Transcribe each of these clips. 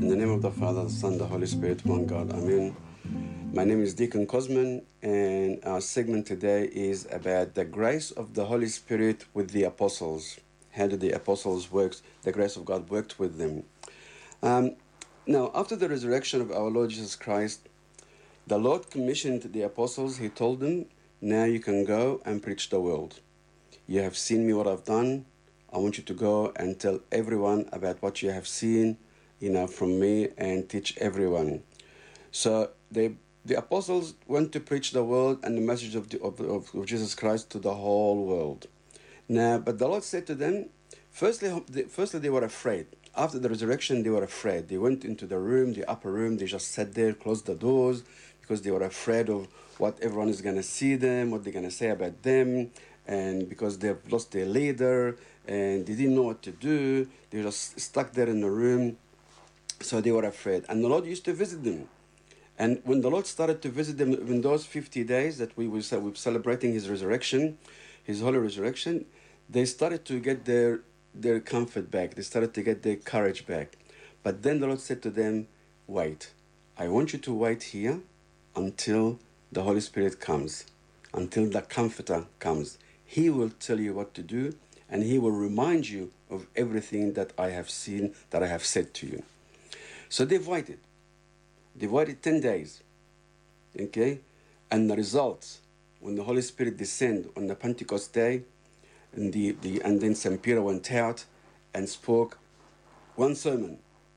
In the name of the Father, the Son, the Holy Spirit, one God. Amen. My name is Deacon Cosman, and our segment today is about the grace of the Holy Spirit with the apostles. How did the apostles work? The grace of God worked with them. Now, after the resurrection of our Lord Jesus Christ, the Lord commissioned the apostles. He told them, now you can go and preach the world. You have seen me, what I've done. I want you to go and tell everyone about what you have seen, from me, and teach everyone. So the apostles went to preach the world and the message of Jesus Christ to the whole world. Now, but the Lord said to them, firstly they were afraid. After the resurrection, they were afraid. They went into the room, the upper room. They just sat there, closed the doors, because they were afraid of what everyone is going to see them, what they're going to say about them, and because they've lost their leader, and they didn't know what to do. They were just stuck there in the room, so they were afraid. And the Lord used to visit them. And when the Lord started to visit them in those 50 days that we were celebrating His resurrection, His holy resurrection, they started to get their comfort back. They started to get their courage back. But then the Lord said to them, wait. I want you to wait here until the Holy Spirit comes, until the Comforter comes. He will tell you what to do, and He will remind you of everything that I have seen, that I have said to you. So they've waited. They've waited 10 days. Okay? And the results, when the Holy Spirit descended on the Pentecost day, and then St. Peter went out and spoke one sermon.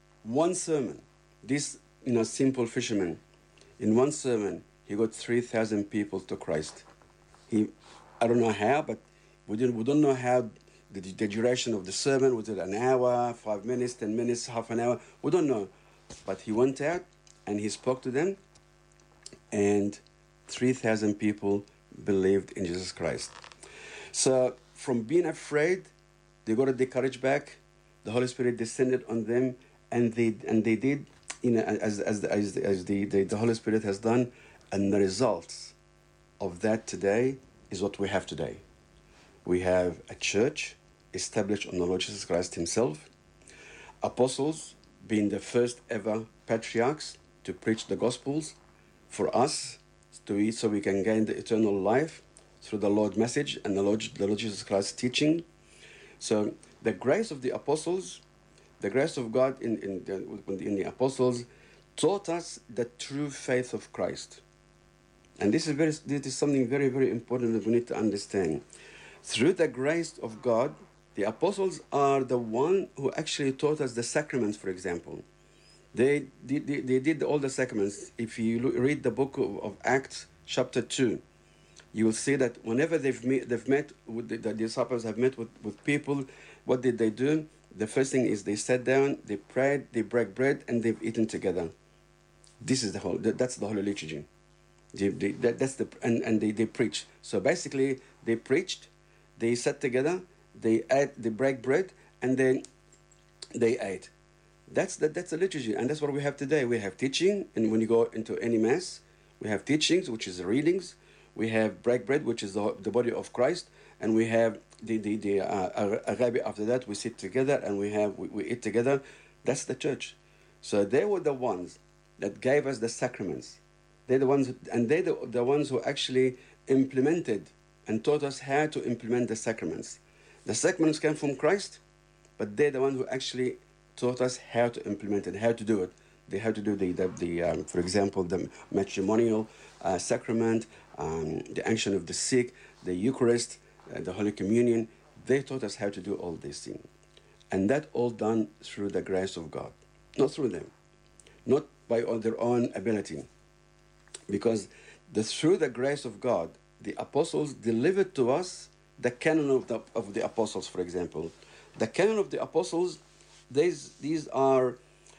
This, simple fisherman, in one sermon, he got 3,000 people to Christ. I don't know how, but we don't know how the duration of the sermon. Was it an hour, 5 minutes, 10 minutes, half an hour? We don't know. But he went out and he spoke to them, and 3,000 people believed in Jesus Christ. So from being afraid, they got their courage back. The Holy Spirit descended on them, and they did, as the Holy Spirit has done, and the results of that today is what we have today. We have a church established on the Lord Jesus Christ Himself, apostles being the first ever patriarchs to preach the Gospels for us so we can gain the eternal life through the Lord's message and the Lord Jesus Christ's teaching. So the grace of the apostles, the grace of God in the apostles, taught us the true faith of Christ. And this is something very, very important that we need to understand. Through the grace of God, the apostles are the one who actually taught us the sacraments, for example. They did all the sacraments. If you read the book of Acts, chapter 2, you will see that whenever they've met with the disciples have met with people, what did they do? The first thing is they sat down, they prayed, they break bread, and they've eaten together. That's the Holy Liturgy. They preach. So basically, they preached, they sat together, they break bread, and then they ate. That's a liturgy, and that's what we have today. We have teaching, and when you go into any mass, we have teachings, which is readings. We have break bread, which is the body of Christ, and we have the Arabi. After that, we sit together and we eat together. That's the church. So they were the ones that gave us the sacraments. They're the ones, and they're the ones who actually implemented and taught us how to implement the sacraments. The sacraments came from Christ, but they're the ones who actually taught us how to implement it, how to do it. They had to do for example, the matrimonial sacrament, the unction of the sick, the Eucharist, the Holy Communion. They taught us how to do all these things. And that all done through the grace of God. Not through them. Not by their own ability. Because through the grace of God, the apostles delivered to us the canon of the apostles, for example. The canon of the apostles, there are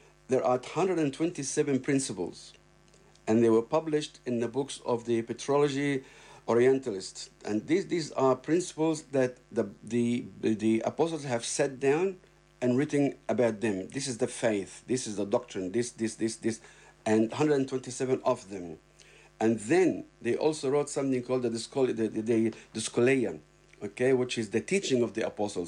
127 principles, and they were published in the books of the Petrology Orientalists. And these are principles that the apostles have set down and written about them. This is the faith, this is the doctrine, this, and 127 of them. And then they also wrote something called the Scholeia, okay, which is the teaching of the apostles.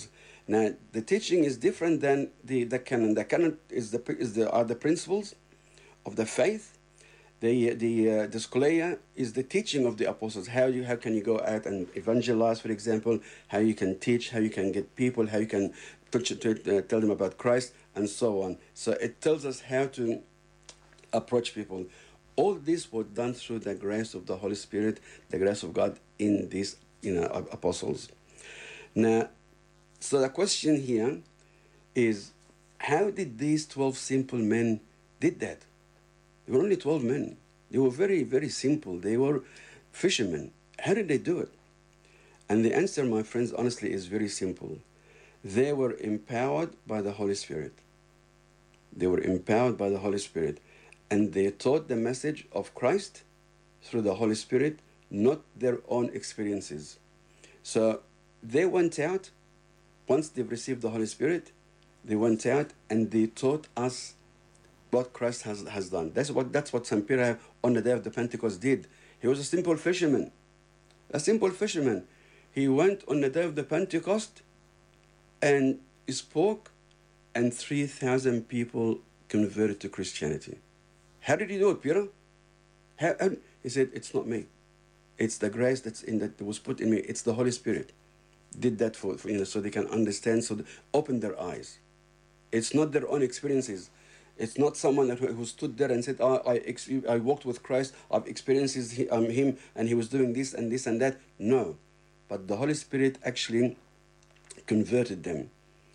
Now, the teaching is different than the canon. The canon are the principles of the faith. The scholia is the teaching of the apostles. How can you go out and evangelize, for example? How you can teach, how you can get people, how you can tell them about Christ, and so on. So it tells us how to approach people. All this was done through the grace of the Holy Spirit, the grace of God in these apostles. Now, so the question here is, how did these 12 simple men did that? They were only 12 men. They were very, very simple. They were fishermen. How did they do it? And the answer, my friends, honestly, is very simple. They were empowered by the Holy Spirit. They were empowered by the Holy Spirit. And they taught the message of Christ through the Holy Spirit, not their own experiences. So they went out, once they've received the Holy Spirit, they went out and they taught us what Christ has done. That's what St. Peter on the day of the Pentecost did. He was a simple fisherman. A simple fisherman. He went on the day of the Pentecost and spoke, and 3,000 people converted to Christianity. How did he do it, Peter? How? He said, it's not me. It's the grace that was put in me. It's the Holy Spirit. Did that for so they can understand, so open their eyes. It's not their own experiences. It's not someone who stood there and said, I walked with Christ, I've experienced him, and he was doing this and this and that. No. But the Holy Spirit actually converted them.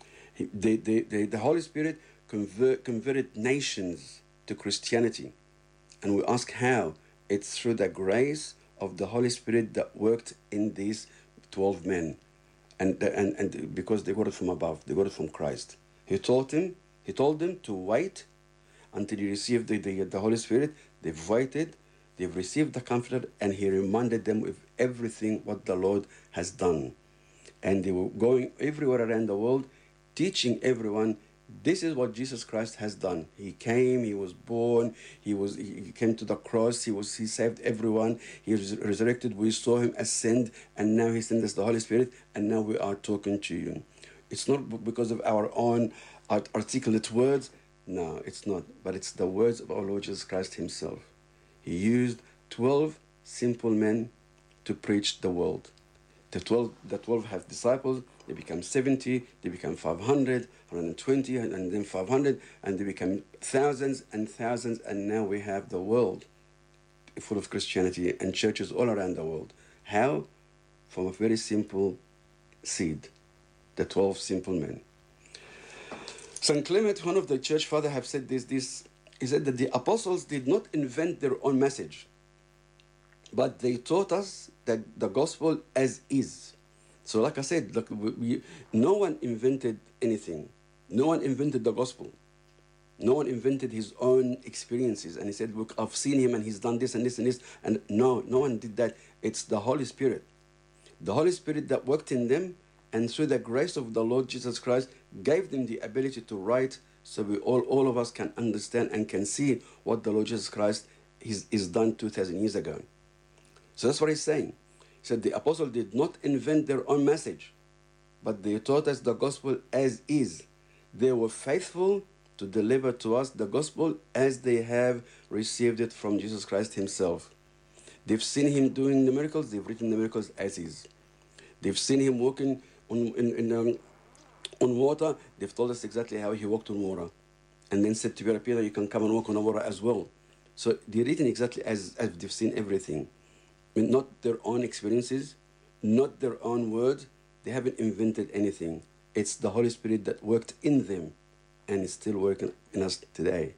The Holy Spirit converted nations to Christianity. And we ask how? It's through the grace of the Holy Spirit that worked in these 12 men. And because they got it from above, they got it from Christ. He told them to wait until you receive the Holy Spirit. They've waited, they've received the Comforter, and he reminded them of everything what the Lord has done. And they were going everywhere around the world, teaching everyone, this is what Jesus Christ has done. He came, he was born, he came to the cross, he saved everyone, he was resurrected, we saw him ascend, and now he sent us the Holy Spirit, and now we are talking to you. It's not because of our own articulate words. No, it's not. But it's the words of our Lord Jesus Christ himself. He used 12 simple men to preach the world. The 12 have disciples. They become 70, they become 500, 120, and then 500, and they become thousands and thousands, and now we have the world full of Christianity and churches all around the world. How? From a very simple seed, the 12 simple men. St. Clement, one of the church fathers, have said this. He said that the apostles did not invent their own message, but they taught us that the gospel as is. So like I said, no one invented anything. No one invented the gospel. No one invented his own experiences. And he said, look, I've seen him and he's done this and this and this. And no one did that. It's the Holy Spirit. The Holy Spirit that worked in them, and through the grace of the Lord Jesus Christ, gave them the ability to write, so we all of us can understand and can see what the Lord Jesus Christ is done 2,000 years ago. So that's what he's saying. He said the apostles did not invent their own message, but they taught us the gospel as is. They were faithful to deliver to us the gospel as they have received it from Jesus Christ himself. They've seen him doing the miracles, they've written the miracles as is. They've seen him walking on water, they've told us exactly how he walked on water. And then said to Peter, you can come and walk on the water as well. So they're written exactly as they've seen everything. I mean, not their own experiences, not their own words. They haven't invented anything. It's the Holy Spirit that worked in them and is still working in us today.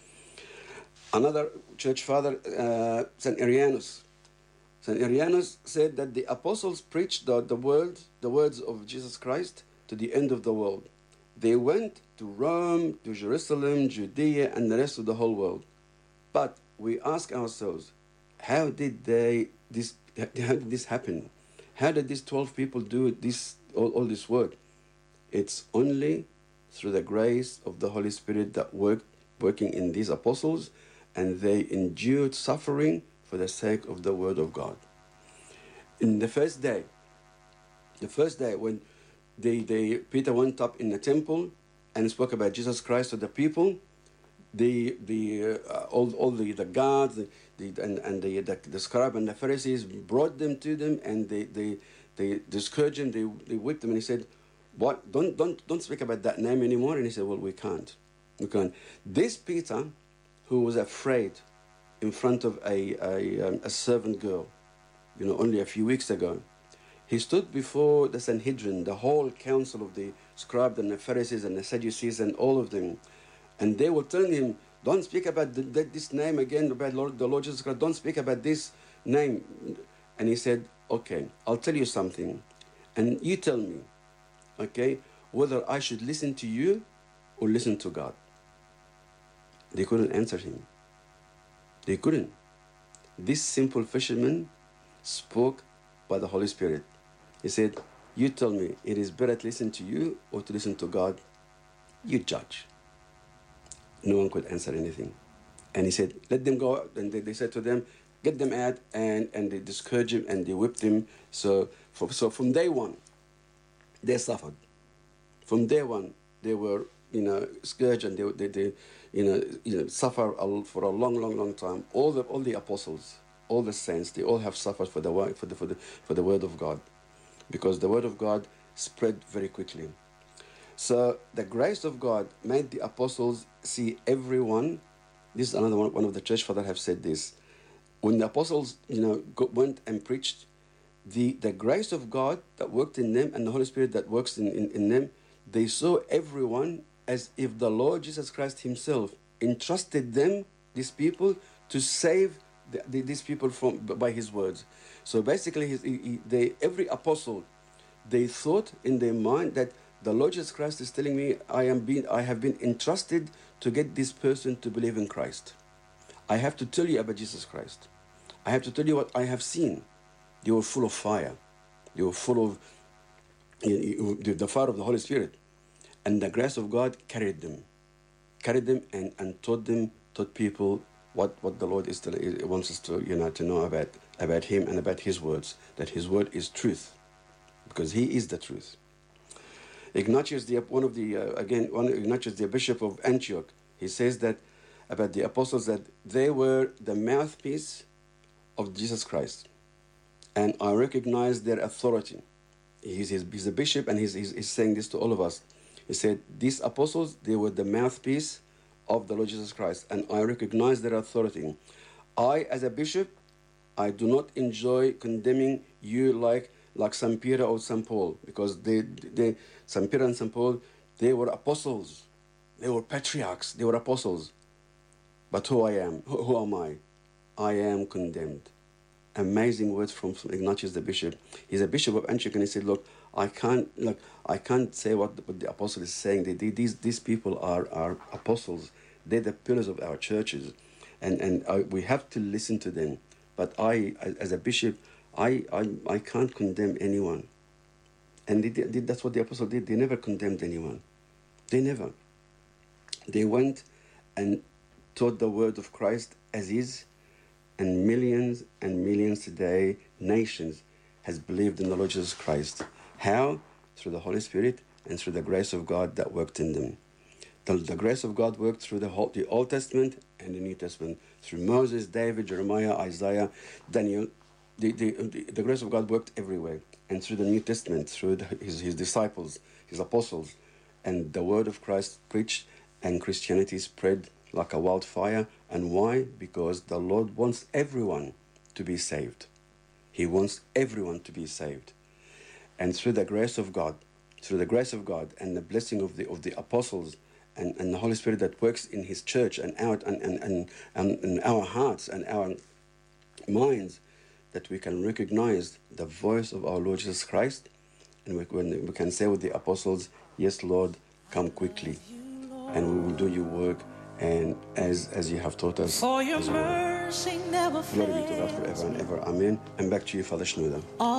Another church father, St. Irenaeus. St. Irenaeus said that the apostles preached the words of Jesus Christ to the end of the world. They went to Rome, to Jerusalem, Judea, and the rest of the whole world. But we ask ourselves, how did this happen? How did these 12 people do all this work? It's only through the grace of the Holy Spirit that working in these apostles, and they endured suffering for the sake of the word of God. In the first day when Peter went up in the temple and spoke about Jesus Christ to the people. All the guards and the scribe and the Pharisees brought them to them, and they scourged him, they whipped him, and he said, "What? Don't speak about that name anymore." And he said, "Well, we can't. This Peter, who was afraid in front of a servant girl, only a few weeks ago, he stood before the Sanhedrin, the whole council of the scribes and the Pharisees and the Sadducees and all of them, and they were telling him, "Don't speak about this name again, about the Lord Jesus Christ. Don't speak about this name." And he said, "Okay, I'll tell you something, and you tell me, okay, whether I should listen to you or listen to God." They couldn't answer him. They couldn't. This simple fisherman spoke by the Holy Spirit. He said, "You tell me, it is better to listen to you or to listen to God? You judge." No one could answer anything. And he said, "Let them go out." And they said to them, "Get them out." And they scourged him and they whipped him. So from day one, they suffered. From day one, they were, scourged, and they suffer for a long time. All the apostles, all the saints, they all have suffered for the word of God, because the word of God spread very quickly. So the grace of God made the apostles see everyone. This is another one of the church fathers have said this. When the apostles, went and preached, the grace of God that worked in them and the Holy Spirit that works in them, they saw everyone as if the Lord Jesus Christ himself entrusted them, these people, to save these people by his words. So basically, every apostle, they thought in their mind that the Lord Jesus Christ is telling me, I have been entrusted to get this person to believe in Christ. I have to tell you about Jesus Christ. I have to tell you what I have seen. They were full of fire. They were full of the fire of the Holy Spirit. And the grace of God carried them and taught people what the Lord wants us to know about him and about his words, that his word is truth, because he is the truth. Ignatius, Ignatius, the bishop of Antioch, he says that about the apostles, that they were the mouthpiece of Jesus Christ, and I recognize their authority. He's a bishop, and he's saying this to all of us. He said, these apostles, they were the mouthpiece of the Lord Jesus Christ, and I recognize their authority. I, as a bishop, I do not enjoy condemning you like St. Peter or St. Paul, because St. Peter and St. Paul, they were apostles. They were patriarchs. They were apostles. But who am I? I am condemned. Amazing words from Ignatius the bishop. He's a bishop of Antioch, and he said, "Look, I can't say what the apostle is saying. These people are apostles. They're the pillars of our churches, and we have to listen to them. But I, as a bishop, I can't condemn anyone." And that's what the apostle did. They never condemned anyone. They never. They went and taught the word of Christ as is, and millions today, nations, has believed in the Lord Jesus Christ. How? Through the Holy Spirit and through the grace of God that worked in them. The grace of God worked through the Old Testament and the New Testament, through Moses, David, Jeremiah, Isaiah, Daniel. The grace of God worked everywhere. And through the New Testament, through his disciples, his apostles, and the word of Christ preached, and Christianity spread like a wildfire. And why? Because the Lord wants everyone to be saved. He wants everyone to be saved. And through the grace of God, and the blessing of the apostles and the Holy Spirit that works in his church and out and in our hearts and our minds, that we can recognize the voice of our Lord Jesus Christ, and we can say with the apostles, "Yes, Lord, come quickly, and we will do your work, and as you have taught us." For your mercy never fails. Glory be to God forever and ever. Amen. And back to you, Father Schnuder.